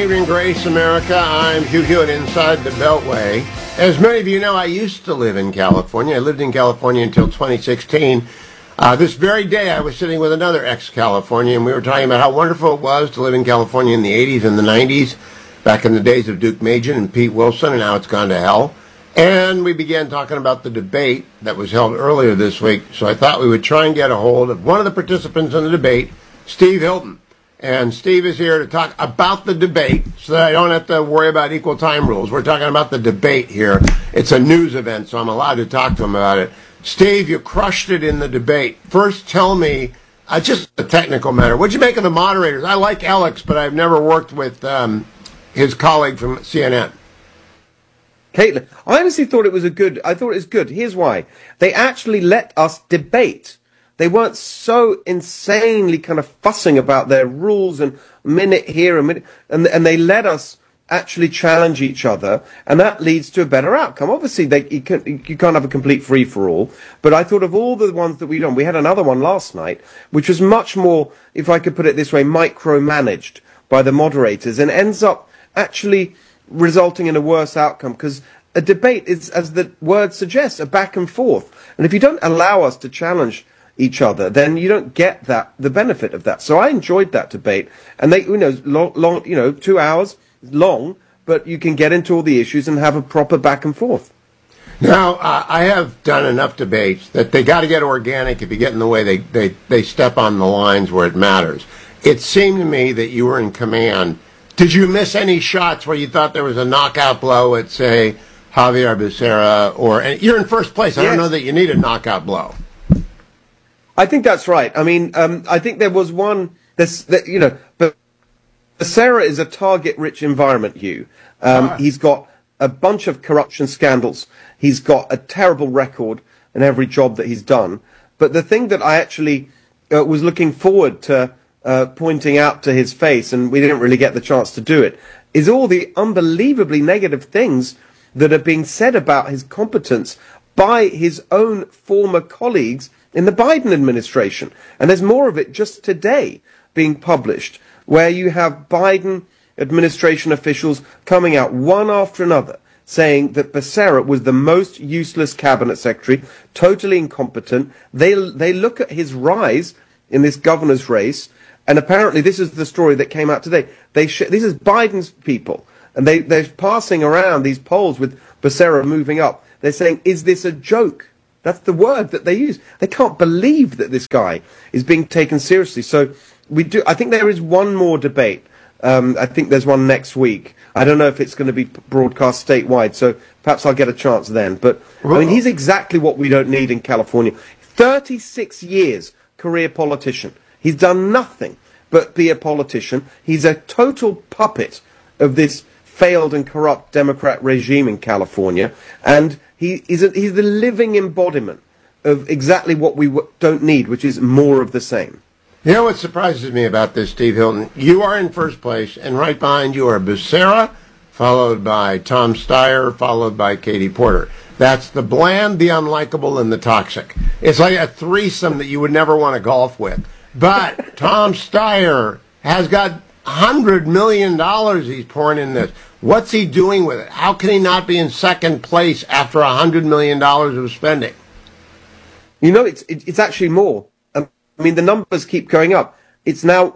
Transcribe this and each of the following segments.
Saving Grace, America. I'm Hugh Hewitt inside the Beltway. As many of you know, I used to live in California. I lived in California until 2016. This very day, I was sitting with another ex-Californian, and we were talking about how wonderful it was to live in California in the 80s and the 90s, back in the days of Duke Majan and Pete Wilson, and now it's gone to hell. And we began talking about the debate that was held earlier this week, so I thought we would try and get a hold of one of the participants in the debate, Steve Hilton. And Steve is here to talk about the debate so that I don't have to worry about equal time rules. We're talking about the debate here. It's a news event, so I'm allowed to talk to him about it. Steve, you crushed it in the debate. First, tell me, just a technical matter, what'd you make of the moderators? I like Alex, but I've never worked with his colleague from CNN. Caitlin, I honestly thought it was good. Here's why. They actually let us debate. They weren't so insanely kind of fussing about their rules and a minute here, a minute, and they let us actually challenge each other, and that leads to a better outcome. Obviously, you can't have a complete free-for-all, but I thought of all the ones that we've done, we had another one last night, which was much more, if I could put it this way, micromanaged by the moderators, and ends up actually resulting in a worse outcome, because a debate is, as the word suggests, a back and forth. And if you don't allow us to challenge each other, then you don't get the benefit of that. So I enjoyed that debate, and they, long, 2 hours long, but you can get into all the issues and have a proper back and forth. Now, I have done enough debates that they got to get organic. If you get in the way, they step on the lines where it matters. It seemed to me that you were in command. Did you miss any shots where you thought there was a knockout blow at, say, Javier Becerra? And you're in first place. I don't know that you need a knockout blow. I think that's right. I mean, I think there was one. But Becerra is a target-rich environment, Hugh. He's got a bunch of corruption scandals. He's got a terrible record in every job that he's done. But the thing that I actually was looking forward to pointing out to his face, and we didn't really get the chance to do it, is all the unbelievably negative things that are being said about his competence by his own former colleagues in the Biden administration. And there's more of it just today being published, where you have Biden administration officials coming out one after another saying that Becerra was the most useless cabinet secretary, totally incompetent. They look at his rise in this governor's race, and apparently this is the story that came out today. This is Biden's people, and they're passing around these polls with Becerra moving up. They're saying, is this a joke? That's the word that they use. They can't believe that this guy is being taken seriously. So I think there is one more debate. I think there's one next week. I don't know if it's going to be broadcast statewide, so perhaps I'll get a chance then. But, I mean, he's exactly what we don't need in California. 36 years career politician. He's done nothing but be a politician. He's a total puppet of this failed and corrupt Democrat regime in California, and he's the living embodiment of exactly what we don't need, which is more of the same. You know what surprises me about this, Steve Hilton? You are in first place, and right behind you are Becerra, followed by Tom Steyer, followed by Katie Porter. That's the bland, the unlikable, and the toxic. It's like a threesome that you would never want to golf with. But Tom Steyer has got $100 million he's pouring in this. What's he doing with it? How can he not be in second place after $100 million of spending? You know, it's actually more. I mean, the numbers keep going up. It's now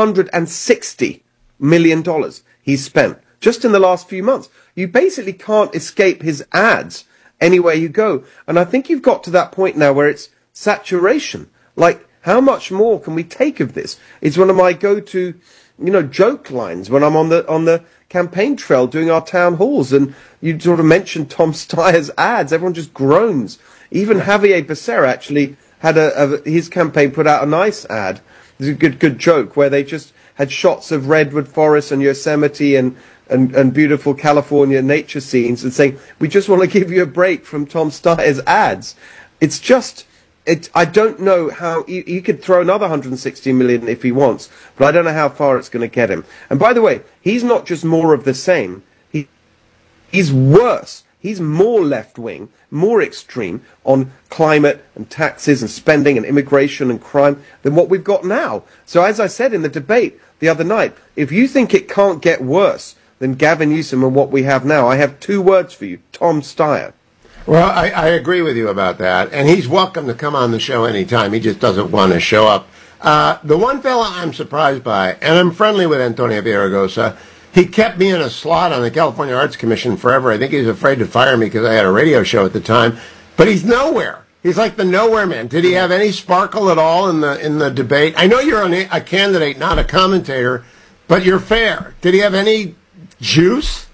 $160 million he's spent just in the last few months. You basically can't escape his ads anywhere you go. And I think you've got to that point now where it's saturation. Like, how much more can we take of this? It's one of my go-to, joke lines when I'm on the campaign trail doing our town halls, and you sort of mentioned Tom Steyer's ads. Everyone just groans. Even Javier Becerra actually had his campaign put out a nice ad. It's a good joke where they just had shots of redwood forest and Yosemite and beautiful California nature scenes, and saying, we just want to give you a break from Tom Steyer's ads. It's just, I don't know how, he could throw another 160 million if he wants, but I don't know how far it's going to get him. And by the way, he's not just more of the same. He's worse. He's more left-wing, more extreme on climate and taxes and spending and immigration and crime than what we've got now. So as I said in the debate the other night, if you think it can't get worse than Gavin Newsom and what we have now, I have two words for you: Tom Steyer. Well, I agree with you about that, and he's welcome to come on the show anytime. He just doesn't want to show up. The one fella I'm surprised by, and I'm friendly with Antonio Villaraigosa, he kept me in a slot on the California Arts Commission forever. I think he was afraid to fire me because I had a radio show at the time, but he's nowhere. He's like the nowhere man. Did he have any sparkle at all in the debate? I know you're a candidate, not a commentator, but you're fair. Did he have any juice?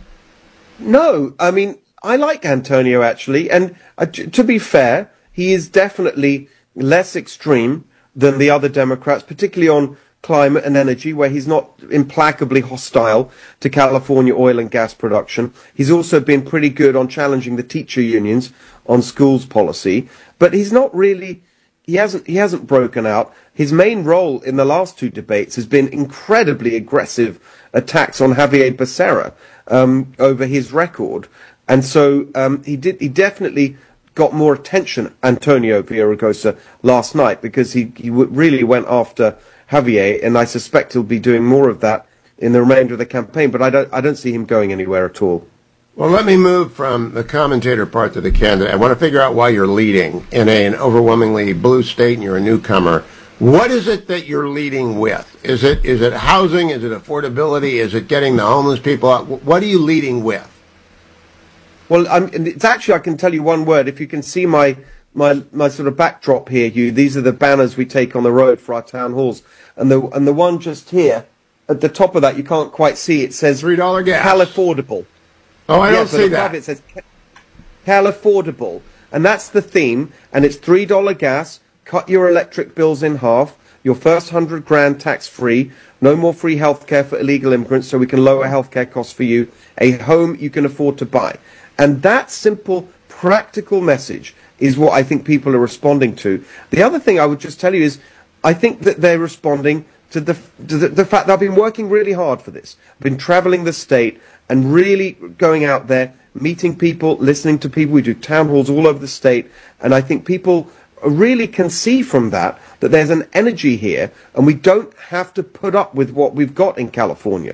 No, I mean, I like Antonio, actually, and to be fair, he is definitely less extreme than the other Democrats, particularly on climate and energy, where he's not implacably hostile to California oil and gas production. He's also been pretty good on challenging the teacher unions on schools policy, but he's not really, he hasn't broken out. His main role in the last two debates has been incredibly aggressive attacks on Javier Becerra over his record. And so he definitely got more attention, Antonio Villaraigosa, last night, because he really went after Javier, and I suspect he'll be doing more of that in the remainder of the campaign, but I don't see him going anywhere at all. Well, let me move from the commentator part to the candidate. I want to figure out why you're leading in an overwhelmingly blue state and you're a newcomer. What is it that you're leading with? Is it housing? Is it affordability? Is it getting the homeless people out? What are you leading with? Well, it's actually, I can tell you one word. If you can see my sort of backdrop here, Hugh, these are the banners we take on the road for our town halls. And the one just here, at the top of that, you can't quite see, it says $3 gas. Cal Affordable. Oh, I don't see that. It says Cal Affordable. And that's the theme. And it's $3 gas, cut your electric bills in half, your first $100,000 tax-free, no more free healthcare for illegal immigrants so we can lower healthcare costs for you, a home you can afford to buy. And that simple, practical message is what I think people are responding to. The other thing I would just tell you is I think that they're responding to the fact that I've been working really hard for this. I've been traveling the state and really going out there, meeting people, listening to people. We do town halls all over the state. And I think people really can see from that there's an energy here, and we don't have to put up with what we've got in California.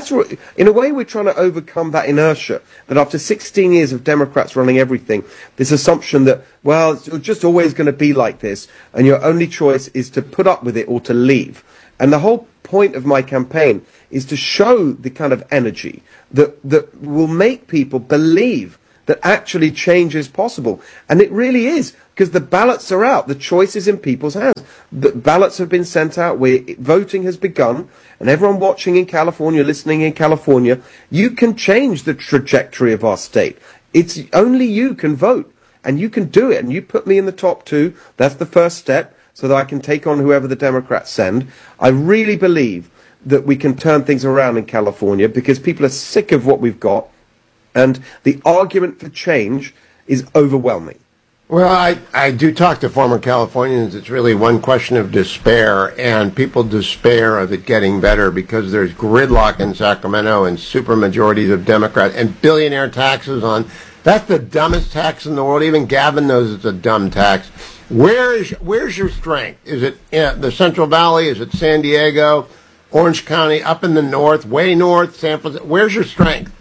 In a way, we're trying to overcome that inertia, that after 16 years of Democrats running everything, this assumption that, well, it's just always going to be like this, and your only choice is to put up with it or to leave. And the whole point of my campaign is to show the kind of energy that will make people believe that actually change is possible. And it really is, because the ballots are out. The choice is in people's hands. The ballots have been sent out. Voting has begun. And everyone watching in California, listening in California, you can change the trajectory of our state. It's only you can vote. And you can do it. And you put me in the top two. That's the first step, so that I can take on whoever the Democrats send. I really believe that we can turn things around in California, because people are sick of what we've got. And the argument for change is overwhelming. Well, I do talk to former Californians. It's really one question of despair, and people despair of it getting better because there's gridlock in Sacramento and supermajorities of Democrats and billionaire taxes on. That's the dumbest tax in the world. Even Gavin knows it's a dumb tax. Where's your strength? Is it the Central Valley? Is it San Diego, Orange County, up in the north, way north, San Francisco? Where's your strength?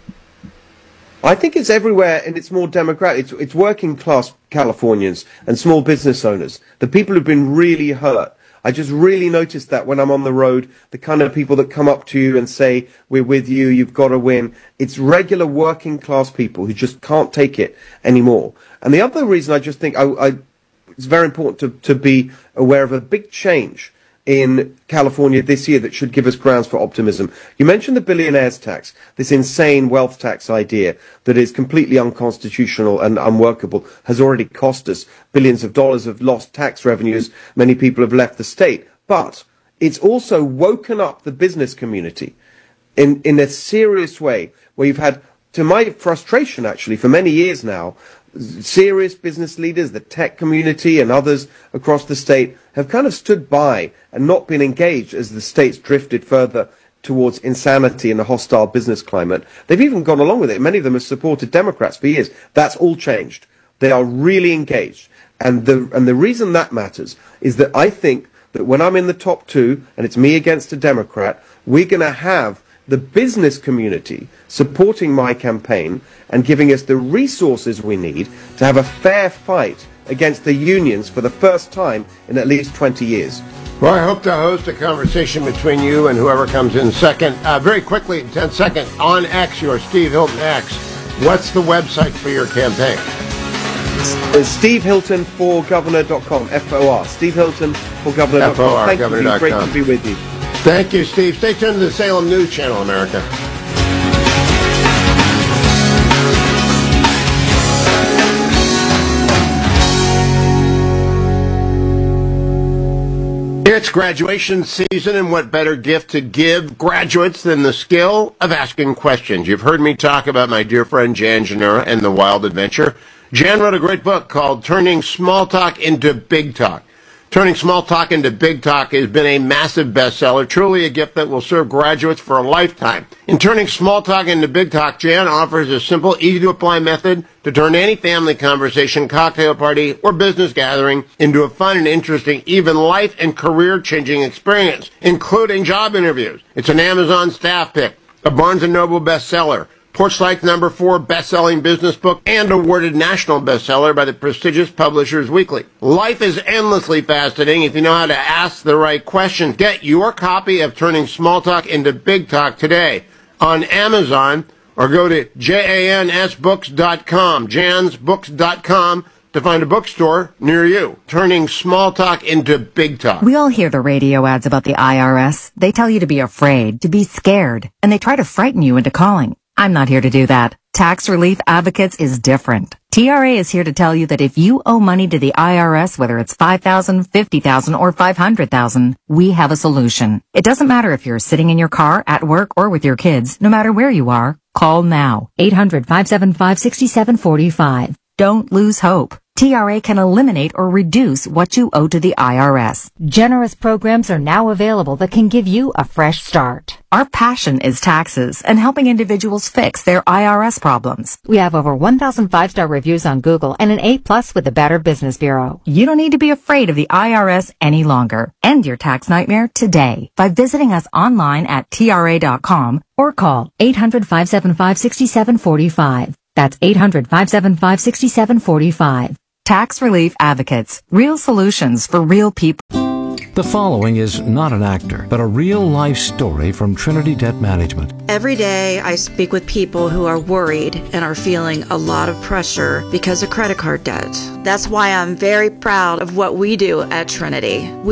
I think it's everywhere, and it's more democratic. It's working class Californians and small business owners, the people who've been really hurt. I just really noticed that when I'm on the road, the kind of people that come up to you and say, we're with you, you've got to win. It's regular working class people who just can't take it anymore. And the other reason I just think it's very important to be aware of a big change in California this year that should give us grounds for optimism. You mentioned the billionaires tax, this insane wealth tax idea that is completely unconstitutional and unworkable, has already cost us billions of dollars of lost tax revenues. Many people have left the state. But it's also woken up the business community in a serious way, where you've had, to my frustration actually, for many years now, serious business leaders, the tech community and others across the state have kind of stood by and not been engaged as the state's drifted further towards insanity and a hostile business climate. They've even gone along with it. Many of them have supported Democrats for years. That's all changed. They are really engaged. And the reason that matters is that I think that when I'm in the top two and it's me against a Democrat, we're going to have the business community supporting my campaign and giving us the resources we need to have a fair fight against the unions for the first time in at least 20 years. Well, I hope to host a conversation between you and whoever comes in second. Very quickly, in 10 seconds, on X, you're Steve Hilton X. What's the website for your campaign? SteveHiltonForGovernor.com, F-O-R. SteveHiltonForGovernor.com. F-O-R, Thank governor.com. you. Great to be with you. Thank you, Steve. Stay tuned to the Salem News Channel, America. It's graduation season, and what better gift to give graduates than the skill of asking questions? You've heard me talk about my dear friend Jan Genera and the Wild Adventure. Jan wrote a great book called Turning Small Talk into Big Talk. Turning Small Talk into Big Talk has been a massive bestseller, truly a gift that will serve graduates for a lifetime. In Turning Small Talk into Big Talk, Jan offers a simple, easy-to-apply method to turn any family conversation, cocktail party, or business gathering into a fun and interesting, even life and career-changing experience, including job interviews. It's an Amazon staff pick, a Barnes & Noble bestseller, Porchlight's #4 best-selling business book, and awarded national bestseller by the prestigious Publishers Weekly. Life is endlessly fascinating if you know how to ask the right questions. Get your copy of Turning Small Talk into Big Talk today on Amazon, or go to jansbooks.com, jansbooks.com, to find a bookstore near you. Turning Small Talk into Big Talk. We all hear the radio ads about the IRS. They tell you to be afraid, to be scared, and they try to frighten you into calling. I'm not here to do that. Tax Relief Advocates is different. TRA is here to tell you that if you owe money to the IRS, whether it's $5,000, $50,000, or $500,000, we have a solution. It doesn't matter if you're sitting in your car, at work, or with your kids. No matter where you are, call now. 800-575-6745. Don't lose hope. TRA can eliminate or reduce what you owe to the IRS. Generous programs are now available that can give you a fresh start. Our passion is taxes and helping individuals fix their IRS problems. We have over 1,000 5-star reviews on Google and an A+ with the Better Business Bureau. You don't need to be afraid of the IRS any longer. End your tax nightmare today by visiting us online at TRA.com or call 800-575-6745. That's 800-575-6745. Tax Relief Advocates. Real solutions for real people. The following is not an actor, but a real-life story from Trinity Debt Management. Every day I speak with people who are worried and are feeling a lot of pressure because of credit card debt. That's why I'm very proud of what we do at Trinity.